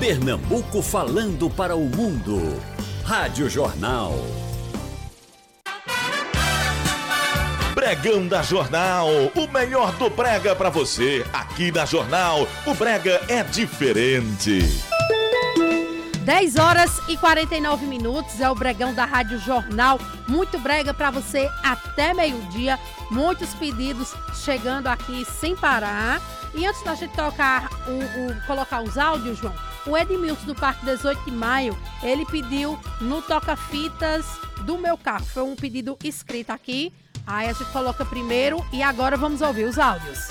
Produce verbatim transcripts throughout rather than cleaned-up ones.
Pernambuco falando para o mundo. Rádio Jornal. Bregão da Jornal, o melhor do brega pra você. Aqui na Jornal, o brega é diferente. dez horas e quarenta e nove minutos, é o Bregão da Rádio Jornal. Muito brega pra você até meio-dia. Muitos pedidos chegando aqui sem parar. E antes da gente tocar o, o, colocar os áudios, João, o Edmilson do Parque dezoito de maio, ele pediu no toca-fitas do meu carro. Foi um pedido escrito aqui. Aí a gente coloca primeiro e agora vamos ouvir os áudios.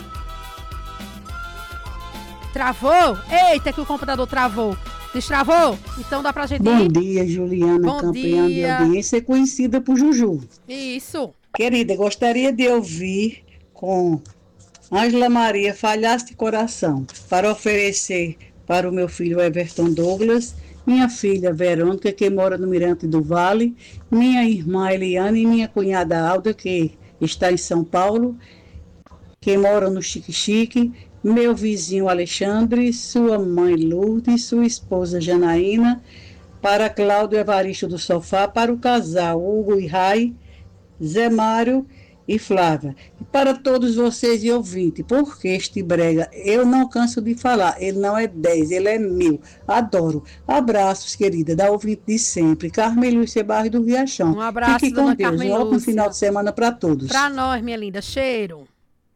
Travou? Eita, que o computador travou. Destravou? Então dá pra gente Bom ir? dia, Juliana, Bom campeã dia. de audiência, conhecida por Juju. Isso. Querida, gostaria de ouvir com Ângela Maria Falhasse de Coração, para oferecer para o meu filho Everton Douglas, minha filha Verônica, que mora no Mirante do Vale, minha irmã Eliane e minha cunhada Alda, que está em São Paulo, que mora no Chique Chique, meu vizinho Alexandre, sua mãe Lourdes, sua esposa Janaína, para Cláudio Evaristo do Sofá, para o casal Hugo e Rai, Zé Mário e Flávia. E para todos vocês e ouvintes, porque este brega, eu não canso de falar, ele não é dez, ele é mil. Adoro. Abraços, querida, da ouvinte de sempre, Carmen Lúcia Barros do Riachão. Um abraço, Fique com dona Deus. Carmen Ótimo Lúcia. final de semana para todos. Pra nós, minha linda. Cheiro.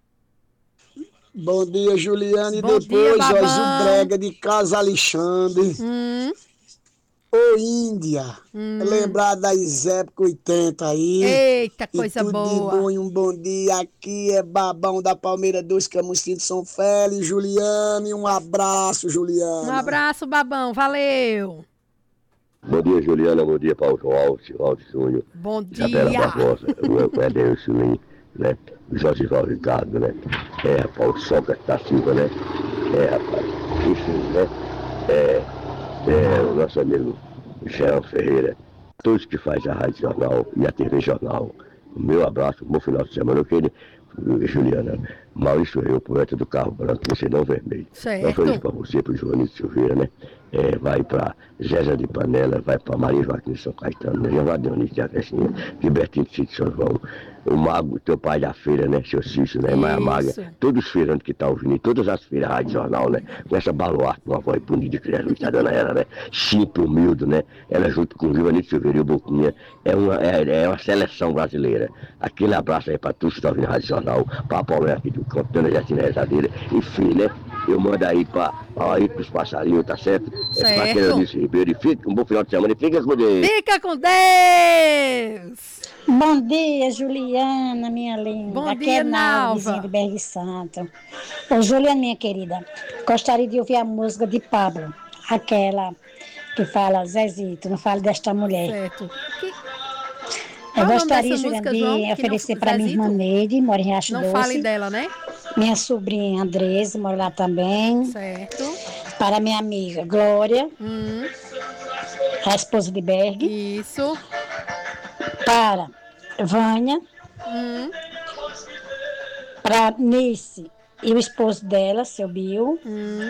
Bom dia, Juliana. E Bom depois, dia, Babão. Jorge, o brega de Casa Alexandre. Hum. Ô, Índia. Hum. Lembrar das épocas oitenta aí. Eita, E coisa tudo boa. de bom e um bom dia. Aqui é Babão da Palmeira dos Camucinhos de São Félix. Juliana, e um abraço, Juliana. Um abraço, Babão. Valeu. Bom dia, Juliana. Bom dia, Paulo João, Alves Júnior. Bom Isabela dia. Barbosa, o Ederson, né? O Jorge Val Ricardo, né? É, rapaz, o Sócrates da Silva, né? É, rapaz, enfim, né? É, é, o nosso amigo Geraldo Ferreira, todos que fazem a Rádio Jornal e a T V Jornal. O meu abraço, um bom final de semana. Eu queria, Juliana, Maurício Reu, poeta do Carro Branco, você não vermelho. Certo. Um feliz para você, para o Joanito Silveira, né? É, vai para Jéssica de Panela, vai para Maria Joaquim de São Caetano, né? Jeová Dionísio de Agressinha, Gilbertinho de Sítio São João, o Mago, teu pai da feira, né? Seu Cício, né? Maia Maga, todos os feirantes que estão tá ouvindo, todas as feiras, Rádio Jornal, né? Com essa baluarte, uma voz bonita que Jesus está dando a ela, né? Simples, humilde, né? Ela junto com o Joanito Silveira e o Boquinha, é uma, é, é uma seleção brasileira. Aquele abraço aí para todos que estão ouvindo a Rádio Jornal, para a Paula aqui do Campo, Dona Jastina Rezadeira, enfim, né? Eu mando aí para aí pros passarinhos, tá certo? Certo. É para aquele Eunice Ribeiro. E fica um bom final de semana e fica com Deus. Fica com Deus. Bom dia, Juliana, minha linda. Bom Aqui dia, é Nalva, vizinha Nalva. de Bergue Santo. Ô, Juliana, minha querida, gostaria de ouvir a música de Pablo, aquela que fala, Zezito, não fale desta mulher. Certo. Que... Eu Qual o nome gostaria, dessa Juliana, música, de João? Que oferecer não- para minha Zezito? irmã Neide, mora em Riacho Não Doce. fale dela, né? Minha sobrinha Andresa, mora lá também. Certo. Para minha amiga Glória, Hum. a esposa de Berg. Isso. Para Vânia. Hum. Para Nice e o esposo dela, seu Bill. Hum.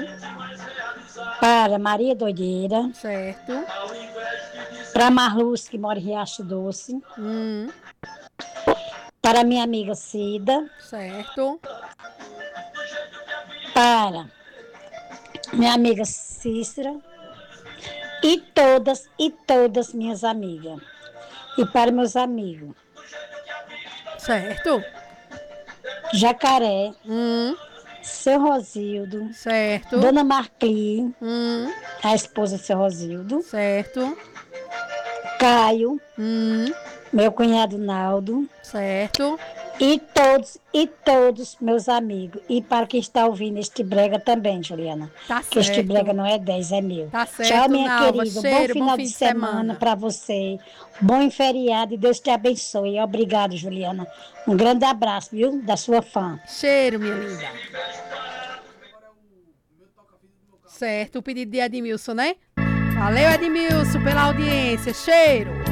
Para Maria Doideira. Certo. Para Marluz, que mora em Riacho Doce. Hum. Para minha amiga Cida. Certo. Para minha amiga Cícera. E todas, e todas minhas amigas. E para meus amigos. Certo. Jacaré. Hum. Seu Rosildo. Certo. Dona Marcli. Hum. A esposa do seu Rosildo. Certo. Caio. Hum. Meu cunhado Naldo. Certo. E todos, e todos meus amigos. E para quem está ouvindo este brega também, Juliana. Tá Que este certo. brega não é dez, é mil. Tá certo, Tchau, minha Nalva. querida. Cheiro, bom final de semana para você. Bom feriado e Deus te abençoe. Obrigado, Juliana. Um grande abraço, viu? Da sua fã. Cheiro, minha linda. Certo, o pedido de Edmilson, né? Valeu, Edmilson, pela audiência. Cheiro.